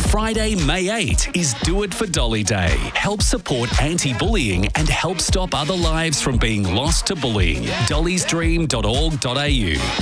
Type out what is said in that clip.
Friday, May 8 is Do It for Dolly Day. Help support anti-bullying and help stop other lives from being lost to bullying. dollysdream.org.au